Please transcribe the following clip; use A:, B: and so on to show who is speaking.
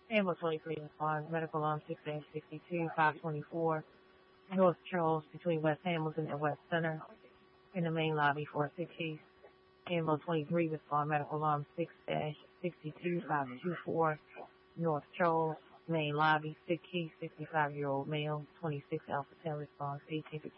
A: Ambulance 23 responds. Medical alarm 6-62, 524. North Charles between West Hamilton and West Center in the main lobby for a sick case. Ambulance 23 respond. Medical alarm 6-62, 524. North Charles main lobby, sick case, 65-year-old male, 26 Alpha 10 response, 18